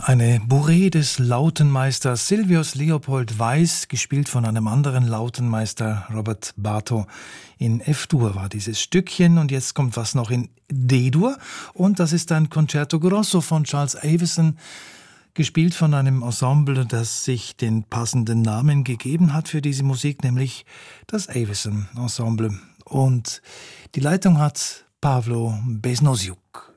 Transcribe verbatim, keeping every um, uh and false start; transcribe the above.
Eine Bourrée des Lautenmeisters Silvius Leopold Weiß, gespielt von einem anderen Lautenmeister, Robert Bartow. In F-Dur war dieses Stückchen und jetzt kommt was noch in D-Dur und das ist ein Concerto Grosso von Charles Avison, gespielt von einem Ensemble, das sich den passenden Namen gegeben hat für diese Musik, nämlich das Avison Ensemble. Und die Leitung hat Pavlo Besnosiuk.